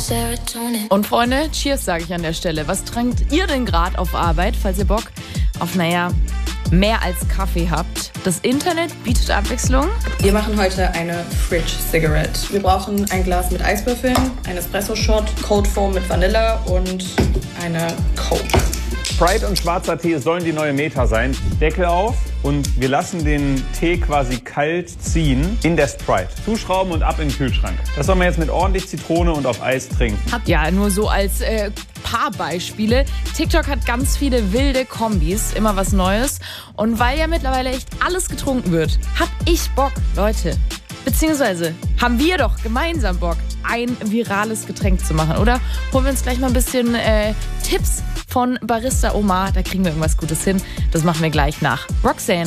Und Freunde, cheers sage ich an der Stelle. Was trankt ihr denn gerade auf Arbeit, falls ihr Bock auf, mehr als Kaffee habt? Das Internet bietet Abwechslung. Wir machen heute eine Fridge Cigarette. Wir brauchen ein Glas mit Eiswürfeln, ein Espresso-Shot, Cold Foam mit Vanille und eine Coke. Sprite und schwarzer Tee sollen die neue Meta sein. Deckel auf und wir lassen den Tee quasi kalt ziehen in der Sprite. Zuschrauben und ab in den Kühlschrank. Das soll man jetzt mit ordentlich Zitrone und auf Eis trinken. Ja, nur so als paar Beispiele. TikTok hat ganz viele wilde Kombis, immer was Neues. Und weil ja mittlerweile echt alles getrunken wird, hab ich Bock, Leute. Beziehungsweise haben wir doch gemeinsam Bock, ein virales Getränk zu machen, oder? Holen wir uns gleich mal ein bisschen Tipps von Barista Omar. Da kriegen wir irgendwas Gutes hin. Das machen wir gleich nach Roxanne.